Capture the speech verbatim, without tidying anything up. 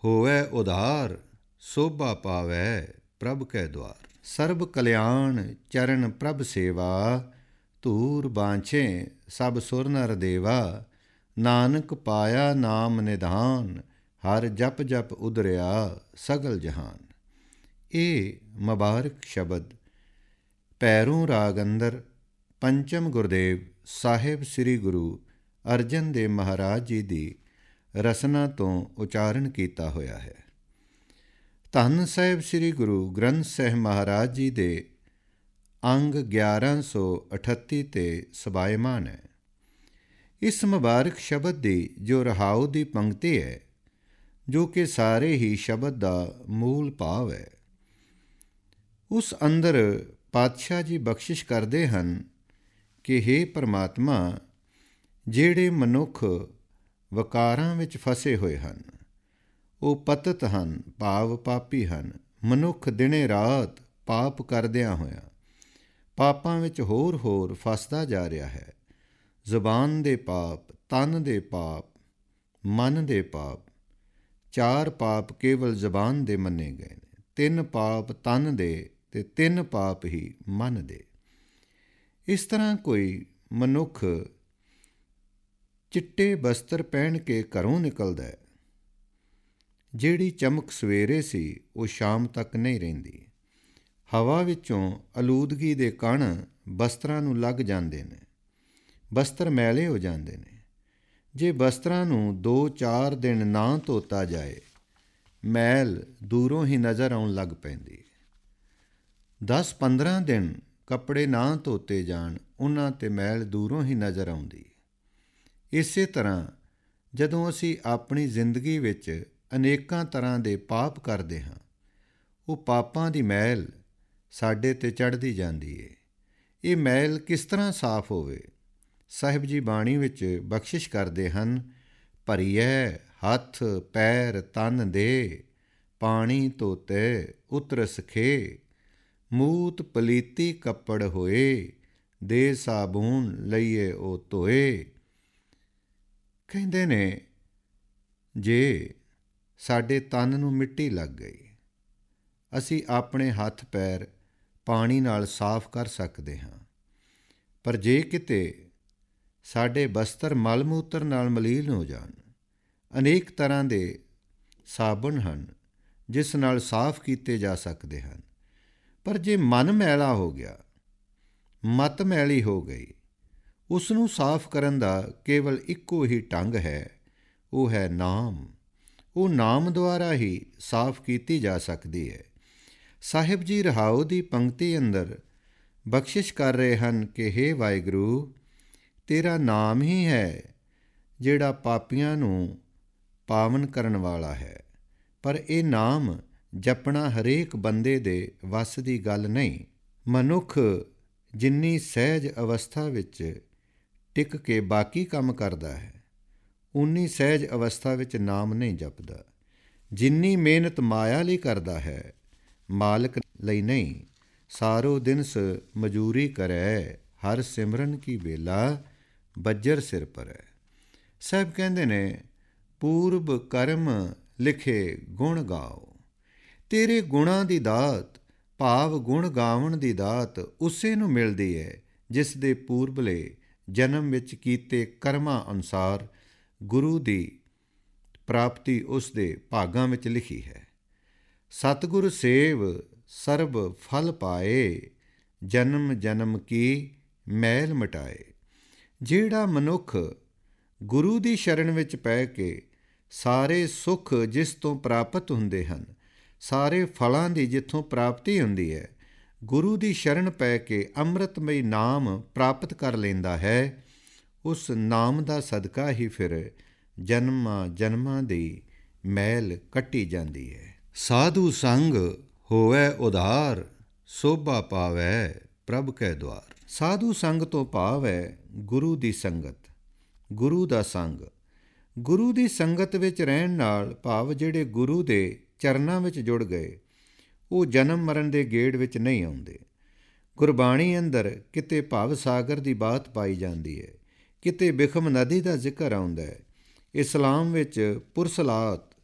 ਹੋਵੈ ਉਧਾਰ, ਸੋਭਾ ਪਾਵੈ ਪ੍ਰਭ ਕੈ ਦੁਆਰ। ਸਰਬ ਕਲਿਆਣ ਚਰਨ ਪ੍ਰਭ ਸੇਵਾ, ਧੂਰ ਬਾਂਛੇ ਸਭ ਸੁਰ ਨਰ ਦੇਵਾ। ਨਾਨਕ ਪਾਇਆ ਨਾਮ ਨਿਧਾਨ, ਹਰ ਜਪ ਜਪ ਉਧਰਿਆ ਸਗਲ ਜਹਾਨ। ਇਹ ਮੁਬਾਰਕ ਸ਼ਬਦ ਪੈਰੋਂ ਰਾਗ ਅੰਦਰ ਪੰਚਮ ਗੁਰਦੇਵ ਸਾਹਿਬ ਸ੍ਰੀ ਗੁਰੂ ਅਰਜਨ ਦੇਵ ਮਹਾਰਾਜ ਜੀ ਦੀ ਰਸਨਾ ਤੋਂ ਉਚਾਰਨ ਕੀਤਾ ਹੋਇਆ ਹੈ। ਧੰਨ ਸਾਹਿਬ ਸ੍ਰੀ ਗੁਰੂ ਗ੍ਰੰਥ ਸਾਹਿਬ ਮਹਾਰਾਜ ਜੀ ਦੇ ਅੰਗ ਗਿਆਰਾਂ ਸੌ ਅਠੱਤੀ 'ਤੇ ਸਬਾਇਮਾਨ ਹੈ। ਇਸ ਮੁਬਾਰਕ ਸ਼ਬਦ ਦੀ ਜੋ ਰਹਾਉ ਦੀ ਪੰਕਤੀ ਹੈ, ਜੋ ਕਿ ਸਾਰੇ ਹੀ ਸ਼ਬਦ ਦਾ ਮੂਲ ਭਾਵ ਹੈ, ਉਸ ਅੰਦਰ ਪਾਤਸ਼ਾਹ ਜੀ ਬਖਸ਼ਿਸ਼ ਕਰਦੇ ਹਨ ਕਿ ਹੇ ਪਰਮਾਤਮਾ, ਜਿਹੜੇ ਮਨੁੱਖ ਵਕਾਰਾਂ ਵਿੱਚ ਫਸੇ ਹੋਏ ਹਨ, ਉਹ ਪਤਿਤ ਹਨ, ਭਾਵ ਪਾਪੀ ਹਨ। ਮਨੁੱਖ ਦਿਨੇ ਰਾਤ ਪਾਪ ਕਰਦਿਆਂ ਹੋਇਆਂ ਪਾਪਾਂ ਵਿੱਚ ਹੋਰ ਹੋਰ ਫਸਦਾ ਜਾ ਰਿਹਾ ਹੈ। ਜ਼ੁਬਾਨ ਦੇ ਪਾਪ, ਤਨ ਦੇ ਪਾਪ, ਮਨ ਦੇ ਪਾਪ। ਚਾਰ ਪਾਪ ਕੇਵਲ ਜ਼ੁਬਾਨ ਦੇ ਮੰਨੇ ਗਏ ਨੇ, ਤਿੰਨ ਪਾਪ ਤਨ ਦੇ ਅਤੇ ਤਿੰਨ ਪਾਪ ਹੀ ਮਨ ਦੇ। ਇਸ ਤਰ੍ਹਾਂ ਕੋਈ ਮਨੁੱਖ ਚਿੱਟੇ ਬਸਤਰ ਪਹਿਨ ਕੇ ਘਰੋਂ ਨਿਕਲਦਾ ਹੈ, ਜਿਹੜੀ ਚਮਕ ਸਵੇਰੇ ਸੀ ਉਹ ਸ਼ਾਮ ਤੱਕ ਨਹੀਂ ਰਹਿੰਦੀ। ਹਵਾ ਵਿੱਚੋਂ ਆਲੂਦਗੀ ਦੇ ਕਣ ਬਸਤਰਾਂ ਨੂੰ ਲੱਗ ਜਾਂਦੇ ਨੇ, ਬਸਤਰ ਮੈਲੇ ਹੋ ਜਾਂਦੇ ਨੇ। ਜੇ ਬਸਤਰਾਂ ਨੂੰ ਦੋ ਚਾਰ ਦਿਨ ਨਾ ਧੋਤਾ ਜਾਏ, ਮੈਲ ਦੂਰੋਂ ਹੀ ਨਜ਼ਰ ਆਉਣ ਲੱਗ ਪੈਂਦੀ। ਦਸ ਪੰਦਰਾਂ ਦਿਨ ਕੱਪੜੇ ਨਾ ਧੋਤੇ ਜਾਣ, ਉਹਨਾਂ 'ਤੇ ਮੈਲ ਦੂਰੋਂ ਹੀ ਨਜ਼ਰ ਆਉਂਦੀ। ਇਸੇ ਤਰ੍ਹਾਂ ਜਦੋਂ ਅਸੀਂ ਆਪਣੀ ਜ਼ਿੰਦਗੀ ਵਿੱਚ ਅਨੇਕਾਂ ਤਰ੍ਹਾਂ ਦੇ ਪਾਪ ਕਰਦੇ ਹਾਂ, ਉਹ ਪਾਪਾਂ ਦੀ ਮੈਲ ਸਾਡੇ 'ਤੇ ਚੜ੍ਹਦੀ ਜਾਂਦੀ ਏ। ਇਹ ਮੈਲ ਕਿਸ ਤਰ੍ਹਾਂ ਸਾਫ਼ ਹੋਵੇ? ਸਾਹਿਬ ਜੀ ਬਾਣੀ ਵਿੱਚ ਬਖਸ਼ਿਸ਼ ਕਰਦੇ ਹਨ, ਭਰੀਐ ਹੱਥ ਪੈਰ ਤਨ ਦੇ, ਪਾਣੀ ਧੋਤੇ ਉਤਰਸ ਖੇ। ਮੂਤ ਪਲੀਤੀ ਕੱਪੜ ਹੋਏ, ਦੇ ਸਾਬੂਨ ਲਈਏ ਉਹ ਧੋਏ। ਕਹਿੰਦੇ ਨੇ ਜੇ ਸਾਡੇ ਤਨ ਨੂੰ ਮਿੱਟੀ ਲੱਗ ਗਈ, ਅਸੀਂ ਆਪਣੇ ਹੱਥ ਪੈਰ ਪਾਣੀ ਨਾਲ ਸਾਫ਼ ਕਰ ਸਕਦੇ ਹਾਂ, ਪਰ ਜੇ ਕਿਤੇ ਸਾਡੇ ਬਸਤਰ ਮਲ ਮੂਤਰ ਨਾਲ ਮਲੀਨ ਹੋ ਜਾਣ, ਅਨੇਕ ਤਰ੍ਹਾਂ ਦੇ ਸਾਬਣ ਹਨ ਜਿਸ ਨਾਲ ਸਾਫ਼ ਕੀਤੇ ਜਾ ਸਕਦੇ ਹਨ। ਪਰ ਜੇ ਮਨ ਮੈਲਾ ਹੋ ਗਿਆ, ਮਤ ਮੈਲੀ ਹੋ ਗਈ, ਉਸ ਨੂੰ ਸਾਫ਼ ਕਰਨ ਦਾ ਕੇਵਲ ਇੱਕੋ ਹੀ ਢੰਗ ਹੈ, ਉਹ ਹੈ ਨਾਮ। ਉਹ ਨਾਮ ਦੁਆਰਾ ਹੀ ਸਾਫ਼ ਕੀਤੀ ਜਾ ਸਕਦੀ ਹੈ। ਸਾਹਿਬ ਜੀ ਰਹਾਉ ਦੀ ਪੰਕਤੀ ਅੰਦਰ ਬਖਸ਼ਿਸ਼ ਕਰ ਰਹੇ ਹਨ ਕਿ ਹੇ ਵਾਹਿਗੁਰੂ, ਤੇਰਾ ਨਾਮ ਹੀ ਹੈ ਜਿਹੜਾ ਪਾਪੀਆਂ ਨੂੰ ਪਾਵਨ ਕਰਨ ਵਾਲਾ ਹੈ। ਪਰ ਇਹ ਨਾਮ ਜਪਣਾ ਹਰੇਕ ਬੰਦੇ ਦੇ ਵੱਸ ਦੀ ਗੱਲ ਨਹੀਂ। ਮਨੁੱਖ ਜਿੰਨੀ ਸਹਿਜ ਅਵਸਥਾ ਵਿੱਚ ਟਿਕ ਕੇ ਬਾਕੀ ਕੰਮ ਕਰਦਾ ਹੈ, ਉਨੀ ਸਹਿਜ ਅਵਸਥਾ ਵਿੱਚ ਨਾਮ ਨਹੀਂ ਜਪਦਾ। ਜਿੰਨੀ ਮਿਹਨਤ ਮਾਇਆ ਲਈ ਕਰਦਾ ਹੈ, ਮਾਲਕ ਲਈ ਨਹੀਂ। ਸਾਰੋ ਦਿਨਸ ਮਜ਼ੂਰੀ ਕਰੈ, ਹਰ ਸਿਮਰਨ ਕੀ ਵੇਲਾ ਬੱਜਰ ਸਿਰ ਪਰੈ। ਸਾਹਿਬ ਕਹਿੰਦੇ ਨੇ, ਪੂਰਬ ਕਰਮ ਲਿਖੇ ਗੁਣ ਗਾਓ। ਤੇਰੇ ਗੁਣਾਂ ਦੀ ਦਾਤ, ਭਾਵ ਗੁਣ ਗਾਵਣ ਦੀ ਦਾਤ ਉਸੇ ਨੂੰ ਮਿਲਦੀ ਹੈ ਜਿਸ ਦੇ ਪੂਰਬਲੇ ਜਨਮ ਵਿੱਚ ਕੀਤੇ ਕਰਮਾਂ ਅਨੁਸਾਰ ਗੁਰੂ ਦੀ ਪ੍ਰਾਪਤੀ ਉਸ ਦੇ ਭਾਗਾਂ ਵਿੱਚ ਲਿਖੀ ਹੈ। ਸਤਿਗੁਰ ਸੇਵ ਸਰਬ ਫਲ ਪਾਏ, ਜਨਮ ਜਨਮ ਕੀ ਮੈਲ ਮਿਟਾਏ। ਜਿਹੜਾ ਮਨੁੱਖ ਗੁਰੂ ਦੀ ਸ਼ਰਨ ਵਿੱਚ ਪੈ ਕੇ ਸਾਰੇ ਸੁੱਖ ਜਿਸ ਤੋਂ ਪ੍ਰਾਪਤ ਹੁੰਦੇ ਹਨ, ਸਾਰੇ ਫਲਾਂ ਦੀ ਜਿੱਥੋਂ ਪ੍ਰਾਪਤੀ ਹੁੰਦੀ ਹੈ, ਗੁਰੂ ਦੀ ਸ਼ਰਨ ਪੈ ਕੇ ਅੰਮ੍ਰਿਤਮਈ ਨਾਮ ਪ੍ਰਾਪਤ ਕਰ ਲੈਂਦਾ ਹੈ, ਉਸ ਨਾਮ ਦਾ ਸਦਕਾ ਹੀ ਫਿਰ ਜਨਮਾਂ ਜਨਮਾਂ ਦੀ ਮੈਲ ਕੱਟੀ ਜਾਂਦੀ ਹੈ। ਸਾਧੂ ਸੰਗ ਹੋਵੈ ਉਧਾਰ, ਸੋਭਾ ਪਾਵੈ ਪ੍ਰਭ ਕੈ ਦੁਆਰ। ਸਾਧੂ ਸੰਗ ਤੋਂ ਭਾਵ ਹੈ ਗੁਰੂ ਦੀ ਸੰਗਤ, ਗੁਰੂ ਦਾ ਸੰਗ। ਗੁਰੂ ਦੀ ਸੰਗਤ ਵਿੱਚ ਰਹਿਣ ਨਾਲ ਭਾਵ ਜਿਹੜੇ ਗੁਰੂ ਦੇ ਚਰਨਾਂ ਵਿੱਚ ਜੁੜ ਗਏ, ਉਹ ਜਨਮ ਮਰਨ ਦੇ ਗੇੜ ਵਿੱਚ ਨਹੀਂ ਆਉਂਦੇ। ਗੁਰਬਾਣੀ ਅੰਦਰ ਕਿਤੇ ਭਵ ਸਾਗਰ ਦੀ ਬਾਤ ਪਾਈ ਜਾਂਦੀ ਹੈ, ਕਿਤੇ ਬਿਖਮ ਨਦੀ ਦਾ ਜ਼ਿਕਰ ਆਉਂਦਾ ਹੈ। ਇਸਲਾਮ ਵਿੱਚ ਪੁਰਸਲਾਤ